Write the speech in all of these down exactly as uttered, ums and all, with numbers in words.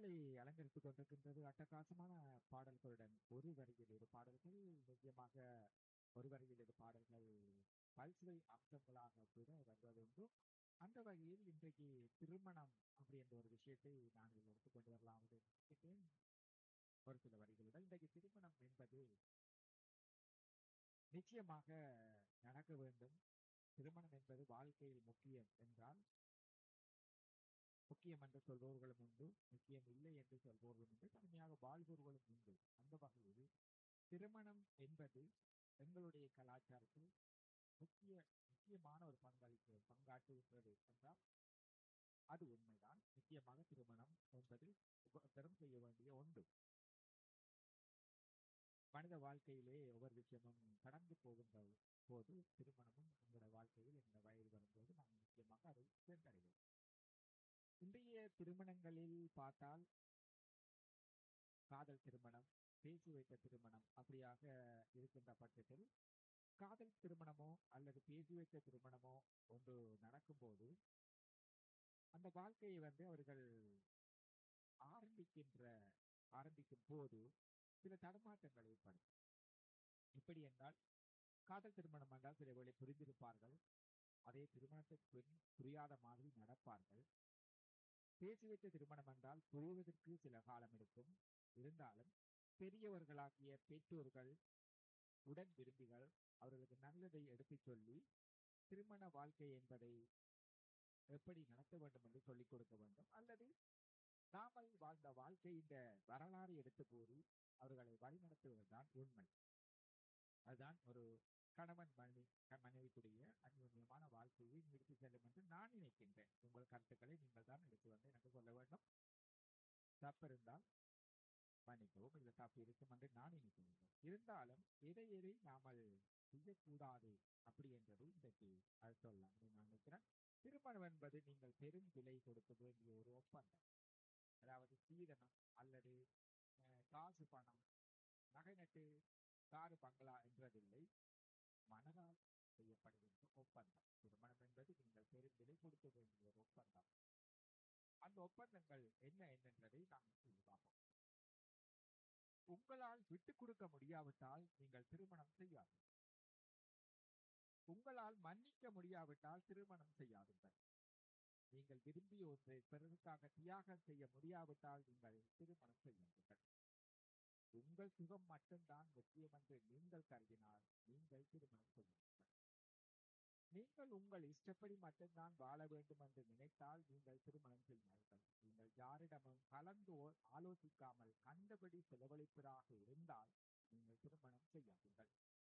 காற்றலை அலங்கரித்துக் கொண்டிருக்கின்றது அட்டகாசமான பாடல்களுடன் ஒரு வரியில் இரு பாடல்கள் முக்கியமாக ஒரு வரியில் இரு பாடல்கள் பல்சுவை அம்சங்களாக கூட வருவதுண்டு. அந்த வகையில் இன்றைக்கு திருமணம் அப்படி என்ற ஒரு விஷயத்தை நாங்கள் எடுத்துக்கொண்டு வரலாம் என்று நினைக்கின்றேன். ஒரு சில வரிகளுடன் இன்றைக்கு திருமணம் என்பது நிச்சயமாக நடக்க வேண்டும். திருமணம் என்பது வாழ்க்கையில் முக்கியம் என்றால் முக்கியம் என்று சொல்பவர்களும் உண்டு, முக்கியம் இல்லை என்று சொல்பவர்களும் உண்டு, தனிமையாக வாழ்பவர்களும் உண்டு. அந்த வகையில் திருமணம் என்பது எங்களுடைய கலாச்சாரத்தில் முக்கிய முக்கியமான ஒரு பங்களிப்பு பங்காற்றுகின்றது என்றால் அது உண்மைதான். நிச்சயமாக திருமணம் என்பது ஒவ்வொருத்தரும் செய்ய வேண்டிய ஒன்று. மனித வாழ்க்கையிலே ஒவ்வொரு விஷயமும் கடந்து போகின்ற போது திருமணமும் எங்களோட வாழ்க்கையில் எங்களோட வயது வரும்போது நாம் நிச்சயமாக அதை சென்றடைவோம். இன்றைய திருமணங்களில் பார்த்தால் காதல் திருமணம், பேசி வைத்த திருமணம் அப்படியாக இருக்கின்ற பட்சத்தில் காதல் திருமணமோ அல்லது பேசி வைத்த திருமணமோ ஒன்று நடக்கும்போது அந்த வாழ்க்கையை வந்து அவர்கள் ஆரம்பிக்கின்ற ஆரம்பிக்கும் போது சில தடுமாற்றங்கள் ஏற்படும். இப்படி என்றால் காதல் திருமணம் என்றால் சில வேளை புரிந்திருப்பார்கள், அதே திருமணத்தை புரி- புரியாத மாதிரி நடப்பார்கள். பேசி வைத்த திருமணம் என்றால் புரிவதற்கு சில காலம் எடுக்கும். இருந்தாலும் பெரியவர்களாகிய பெற்றோர்கள், உடன் விரும்பிகள் அவர்களுக்கு நல்லதை எடுத்துச் சொல்லி திருமண வாழ்க்கை என்பதை எப்படி நடத்த வேண்டும் என்று சொல்லிக் கொடுக்க வேண்டும். அல்லது நாமல் வாழ்ந்த வாழ்க்கை இந்த வரலாறு எடுத்து கூறி அவர்களை வழிநடத்துவதுதான் உண்மை. அதுதான் ஒரு கணவன் மனைவி மனைவிக்குரிய அந்யோன்யமான வாழ்க்கையை நிறுத்தி செல்லும் என்று நான் நினைக்கின்றேன். உங்கள் கருத்துக்களை நீங்கள் தான் எடுத்து வந்து எனக்கு சொல்ல வேண்டும். தப்பு இருந்தால் மன்னிக்கவும், இல்லை தப்பு இருக்கும் என்று நான் நினைக்கின்றேன். இருந்தாலும் எதை எதை நாமல் செய்யக்கூடாது அப்படி என்பதை இன்றைக்கு அது சொல்லலாம் என்று நான் நினைக்கிறேன். திருமணம் என்பது நீங்கள் பெரும் விலை கொடுக்க வேண்டிய ஒரு ஒப்பந்தம். அதாவது சீதனம் அல்லது அஹ், காசு பணம் நகை நட்டு காரு பங்களா என்றதில்லை, மனதால் செய்யப்படுகின்ற ஒப்பந்தம். திருமணம் என்பது நீங்கள் பெரும் விலை கொடுக்க வேண்டிய ஒரு ஒப்பந்தம். அந்த ஒப்பந்தங்கள் என்ன என்னன்றதை நாம் இப்போது பார்ப்போம். உங்களால் விட்டுக் கொடுக்க முடியாவிட்டால் நீங்கள் திருமணம் செய்யாதீர்கள். உங்களால் மன்னிக்க முடியாவிட்டால் திருமணம் செய்யாதீர்கள். நீங்கள் விரும்பிய ஒன்றை பிறருக்காக தியாகம் செய்ய முடியாவிட்டால் நீங்கள் திருமணம் செய்யாதீர்கள். உங்கள் சுகம் மட்டும்தான் முக்கியம் என்று நீங்கள் கருதினால் நீங்கள் திருமணம் செய்யாதீர்கள். நீங்கள் உங்கள் இஷ்டப்படி மட்டும்தான் வாழ வேண்டும் என்று நினைத்தால் நீங்கள் திருமணம் செய்யாதீர்கள். நீங்கள் யாரிடமும் கலந்து ஓ- ஆலோசிக்காமல் கண்டபடி செலவழிப்பதாக இருந்தால் நீங்கள் திருமணம் செய்யாதீர்கள்.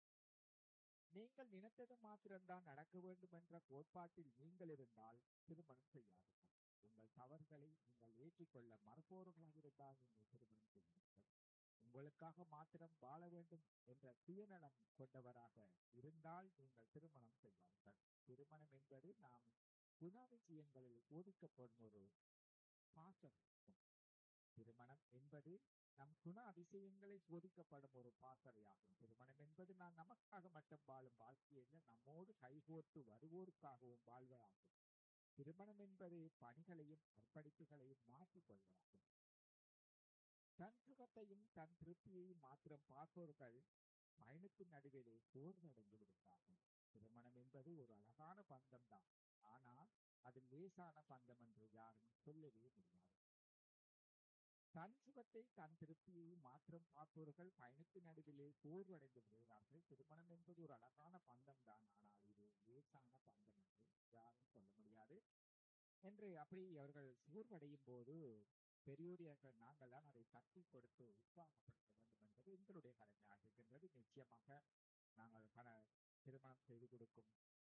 நீங்கள் நினைத்தது மாத்திரம்தான் நடக்க வேண்டும் என்ற கோட்பாட்டில் நீங்கள் இருந்தால் திருமணம் செய்யாதீர்கள். உங்கள் தவறுகளை நீங்கள் ஏற்றுக்கொள்ள மறுப்பவர்களாக இருந்தால் நீங்கள் திருமணம் செய்யாதீர்கள். உங்களுக்காக மாத்திரம் வாழ வேண்டும் என்ற சுயநலம் கொண்டவராக இருந்தால் நீங்கள் திருமணம் செய்வார்கள். திருமணம் என்பது நாம் குணாதிசயங்களில் போதிக்கப்படும் ஒரு பாசம். திருமணம் என்பது நம் குண அதிசயங்களை போதிக்கப்படும் ஒரு பாசறையாகும். திருமணம் என்பது நான் நமக்காக மட்டும் வாழும் வாழ்க்கையில் நம்மோடு கைகோர்த்து வருவோருக்காகவும் வாழ்வதாகும். திருமணம் என்பது பணிகளையும் அர்ப்பணிப்புகளையும் மாற்றிக் கொள்வதாகும். தன் சுகத்தையும் தன் திருப்தியையும் மாத்திரம் பார்ப்பவர்கள் பயணத்தின் நடுவிலே சோர்வடைந்து விடுகிறார்கள். திருமணம் என்பது ஒரு அழகான பந்தம் தான், ஆனால் அது லேசான பந்தம் என்று யாரும் சொல்லவே முடியாது. தன் சுகத்தை தன் திருப்தியை மாத்திரம் பார்ப்பவர்கள் பயணத்தின் நடுவிலே சோர்வடைந்து விடுகிறார்கள். திருமணம் என்பது ஒரு அழகான பந்தம் தான், ஆனால் இது லேசான பந்தம் என்று யாரும் சொல்ல முடியாது என்று அப்படி அவர்கள் சோர்வடையும் போது பெரியோர்கள் நாங்கள் தான் அதை தட்டி கொடுத்து உற்சாகப்படுத்த வேண்டும் என்பது எங்களுடைய கடமையாக இருக்கின்றது. நிச்சயமாக நாங்கள் பல திருமணம் செய்து கொடுக்கும்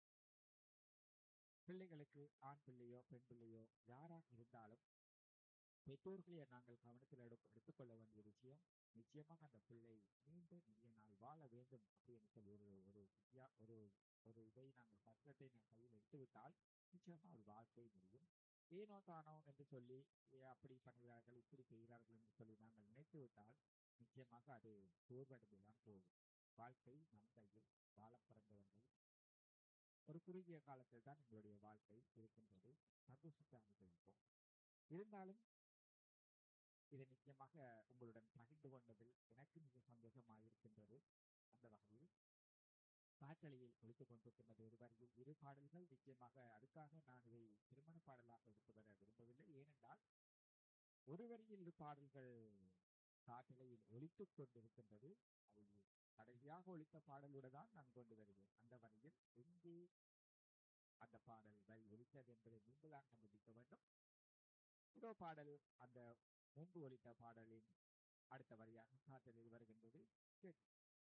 பிள்ளைகளுக்கு ஆண் பிள்ளையோ பெண் பிள்ளையோ யாராக இருந்தாலும் பெற்றோர்களை நாங்கள் கவனத்தில் எடு எடுத்துக்கொள்ள வேண்டிய விஷயம், நிச்சயமாக அந்த பிள்ளை நீண்ட நிறைய நாள் வாழ வேண்டும் அப்படின்னு சொல்லி ஒரு ஒரு வித்தியா ஒரு ஒரு இதை நாங்கள் பத்திரத்தை நாங்கள் கையில் எடுத்துவிட்டால் நிச்சயமாக ஒரு வாழ்க்கை முடியும். ஏனோ தானோ என்று சொல்லி "ஏ, அப்படி பண்ணுகிறார்கள் இப்படி செய்கிறார்கள் என்று சொல்லி நாங்கள் நினைத்து விட்டால் நிச்சயமாக அது சோர்வடைந்துதான் போகும். வாழ்க்கை நம் கையில் வாழ பிறந்தவர்கள் ஒரு குறுகிய காலத்தில் தான் எங்களுடைய வாழ்க்கை இருக்கின்றது. சந்தோஷத்தை அனுபவிப்போம். இருந்தாலும் இதை நிச்சயமாக உங்களுடன் பகிர்ந்து கொண்டதில் எனக்கு மிக சந்தோஷமாக இருக்கின்றது. அந்த வகையில் காற்றலையில் ஒழித்துக் கொண்டிருக்கின்றது ஒரு வரியில் இரு பாடல்கள். நிச்சயமாக அதுக்காக நான் இதை திருமண பாடலாக எடுத்து வர விரும்பவில்லை. ஏனென்றால் ஒரு வரியில் இரு பாடல்கள் காற்றலையில் ஒழித்துக் கொண்டிருக்கின்றது. அதை கடைசியாக ஒழித்த பாடலோடு தான் நான் கொண்டு வருவேன். அந்த வரியில் எங்கே அந்த பாடல் வரி ஒழித்தது என்பதை நீங்கள் தான் கண்டுபிடிக்க வேண்டும். இதோ பாடல் அந்த முன்பு ஒழித்த பாடலின் அடுத்த வரியாக காற்றலில் வருகின்றது. கேட்டு